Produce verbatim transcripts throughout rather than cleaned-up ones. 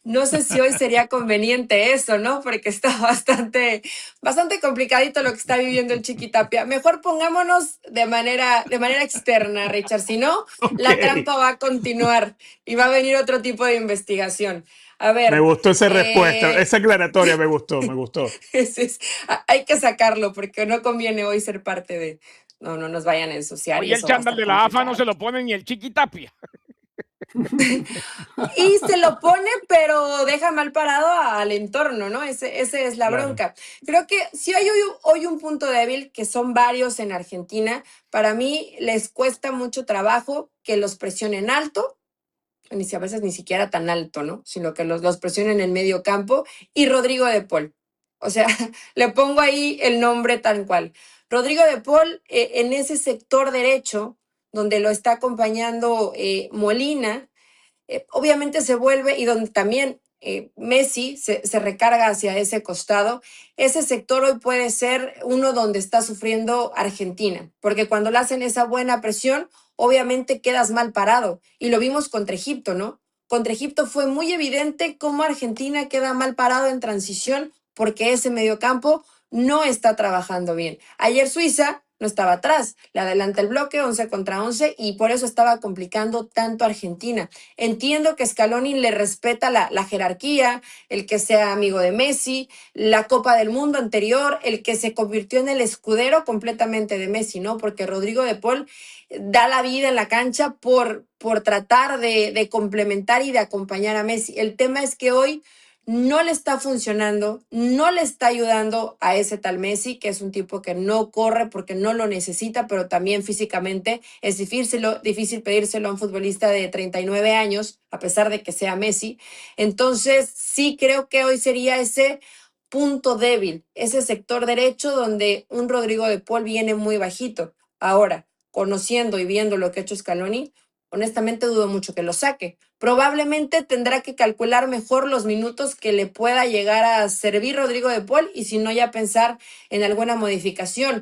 No sé si hoy sería conveniente eso, ¿no? Porque está bastante, bastante complicadito lo que está viviendo el Chiquitapia. Mejor pongámonos de manera, de manera externa, Richard. Si no, Ok, la trampa va a continuar y va a venir otro tipo de investigación. A me ver, gustó esa respuesta, eh, esa aclaratoria me gustó, me gustó. es- es- hay que sacarlo porque no conviene hoy ser parte de... No, no nos vayan a ensuciar y Hoy el eso va a chándal estar de la AFA no complicado. se lo pone ni el Chiquitapia. Y se lo pone, pero deja mal parado al entorno, ¿no? Ese, ese es la Claro. bronca. Creo que si hay hoy, hoy un punto débil, que son varios en Argentina, para mí les cuesta mucho trabajo que los presionen alto, ni si a veces ni siquiera tan alto, ¿no? Sino que los, los presionen en medio campo, y Rodrigo de Paul. O sea, le pongo ahí el nombre tal cual. Rodrigo de Paul, eh, en ese sector derecho, donde lo está acompañando eh, Molina, eh, obviamente se vuelve, y donde también eh, Messi se, se recarga hacia ese costado, ese sector hoy puede ser uno donde está sufriendo Argentina, porque cuando le hacen esa buena presión, obviamente quedas mal parado, y lo vimos contra Egipto, ¿no? Contra Egipto fue muy evidente cómo Argentina queda mal parado en transición porque ese mediocampo no está trabajando bien. Ayer Suiza no estaba atrás, le adelanta el bloque once contra once y por eso estaba complicando tanto a Argentina. Entiendo que Scaloni le respeta la, la jerarquía, el que sea amigo de Messi, la Copa del Mundo anterior, el que se convirtió en el escudero completamente de Messi, ¿no? Porque Rodrigo de Paul da la vida en la cancha por, por tratar de, de complementar y de acompañar a Messi. El tema es que hoy no le está funcionando, no le está ayudando a ese tal Messi, que es un tipo que no corre porque no lo necesita, pero también físicamente es difícil, difícil pedírselo a un futbolista de treinta y nueve años, a pesar de que sea Messi. Entonces, sí creo que hoy sería ese punto débil, ese sector derecho donde un Rodrigo de Paul viene muy bajito. Ahora, conociendo y viendo lo que ha hecho Scaloni, honestamente dudo mucho que lo saque. Probablemente tendrá que calcular mejor los minutos que le pueda llegar a servir Rodrigo de Paul y si no ya pensar en alguna modificación.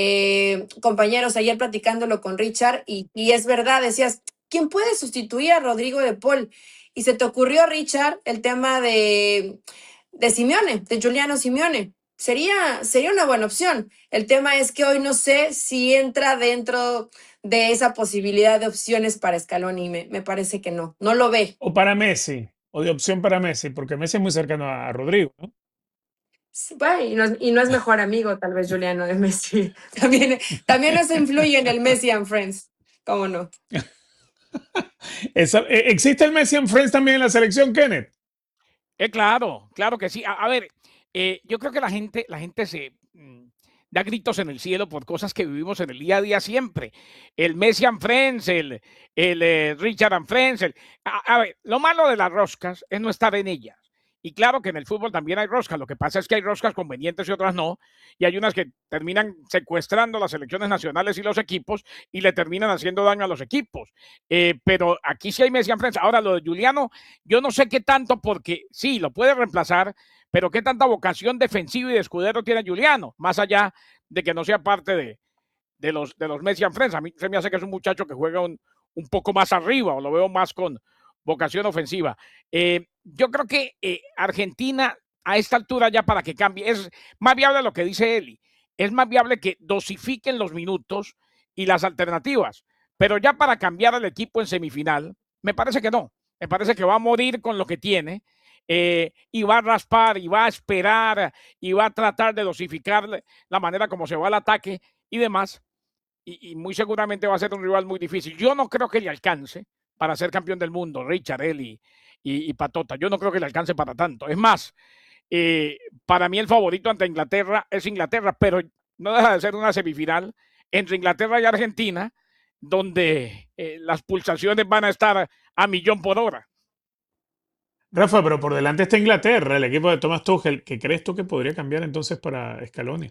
Eh, compañeros, ayer platicándolo con Richard y, y es verdad, decías, ¿quién puede sustituir a Rodrigo de Paul? Y se te ocurrió, Richard, el tema de, de Simeone, de Giuliano Simeone. Sería, sería una buena opción. El tema es que hoy no sé si entra dentro de esa posibilidad de opciones para Scaloni. Me, me parece que no, no lo ve. O para Messi, o de opción para Messi, porque Messi es muy cercano a, a Rodrigo, ¿no? Sí, bueno, y, no es, y no es mejor amigo, tal vez, Juliano de Messi. También, también eso influye en el Messi and Friends. ¿Cómo no? Esa, eh, ¿existe el Messi en Friends también en la selección, Kenneth? Eh, claro, claro que sí. A, a ver, eh, yo creo que la gente, la gente se mm, da gritos en el cielo por cosas que vivimos en el día a día siempre. El Messi and Friends, el, el eh, Richard and Friends. El, a, a ver, lo malo de las roscas es no estar en ellas. Y claro que en el fútbol también hay roscas. Lo que pasa es que hay roscas convenientes y otras no. Y hay unas que terminan secuestrando las selecciones nacionales y los equipos y le terminan haciendo daño a los equipos. Eh, pero aquí sí hay Messi and Friends. Ahora, lo de Juliano, yo no sé qué tanto, porque sí, lo puede reemplazar, pero qué tanta vocación defensiva y de escudero tiene Juliano, más allá de que no sea parte de, de los, de los Messi and Friends. A mí se me hace que es un muchacho que juega un, un poco más arriba, o lo veo más con vocación ofensiva. Eh, yo creo que eh, Argentina, a esta altura ya para que cambie, es más viable lo que dice Eli, es más viable que dosifiquen los minutos y las alternativas, pero ya para cambiar el equipo en semifinal, me parece que no. Me parece que va a morir con lo que tiene eh, y va a raspar y va a esperar y va a tratar de dosificar la manera como se va al ataque y demás. Y, y muy seguramente va a ser un rival muy difícil. Yo no creo que le alcance para ser campeón del mundo, Richard, él y, y, y Patota. Yo no creo que le alcance para tanto. Es más, eh, para mí el favorito ante Inglaterra es Inglaterra, pero no deja de ser una semifinal entre Inglaterra y Argentina, donde eh, las pulsaciones van a estar a millón por hora. Rafa, pero por delante está Inglaterra, el equipo de Thomas Tuchel. ¿Qué crees tú que podría cambiar entonces para Scaloni?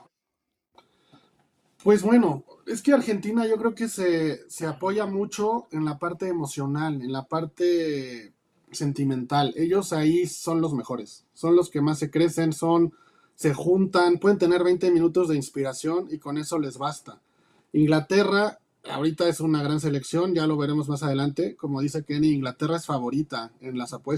Pues bueno, es que Argentina yo creo que se, se apoya mucho en la parte emocional, en la parte sentimental. Ellos ahí son los mejores, son los que más se crecen, son, se juntan, pueden tener veinte minutos de inspiración y con eso les basta. Inglaterra ahorita es una gran selección, ya lo veremos más adelante. Como dice Kenny, Inglaterra es favorita en las apuestas.